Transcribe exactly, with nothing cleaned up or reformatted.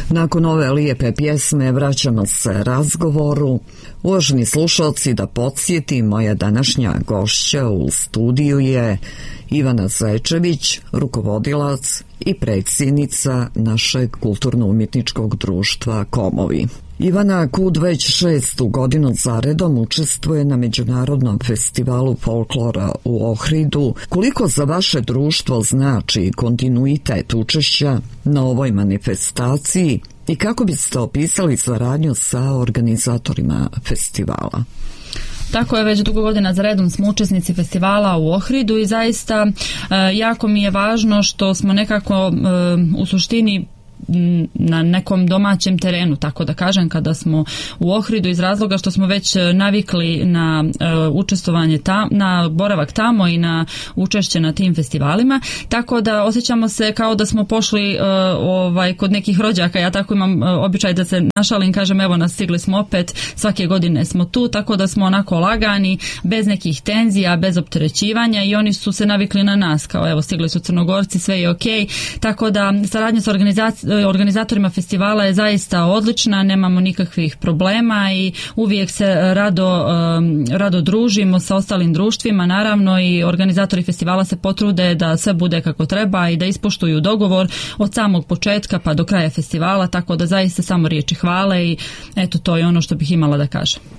Nakon ove lijepe pjesme vraćamo se razgovoru. Uvaženi slušalci, da podsjetim, moja današnja gošća u studiju je Ivana Zečević, rukovodilac i predsjednica našeg kulturno-umjetničkog društva Komovi. Ivana Kud već šestu godinu zaredom učestvuje na Međunarodnom festivalu folklora u Ohridu. Koliko za vaše društvo znači kontinuitet učešća na ovoj manifestaciji i kako biste opisali saradnju sa organizatorima festivala? Tako je, već dugo godina za redom smo učesnici festivala u Ohridu i zaista e, jako mi je važno što smo nekako e, u suštini na nekom domaćem terenu, tako da kažem, kada smo u Ohridu, iz razloga što smo već navikli na uh, učestvovanje tam, na boravak tamo i na učešće na tim festivalima, tako da osjećamo se kao da smo pošli uh, ovaj, kod nekih rođaka. Ja tako imam uh, običaj da se našalim, kažem evo nas, stigli smo opet, svake godine smo tu, tako da smo onako lagani, bez nekih tenzija, bez opterećivanja i oni su se navikli na nas, kao evo stigli su Crnogorci, sve je okej, tako da saradnja sa organizacijom organizatorima festivala je zaista odlična, nemamo nikakvih problema i uvijek se rado, rado družimo sa ostalim društvima, naravno, i organizatori festivala se potrude da sve bude kako treba i da ispoštuju dogovor od samog početka pa do kraja festivala, tako da zaista samo riječi hvale i eto, to je ono što bih imala da kažem.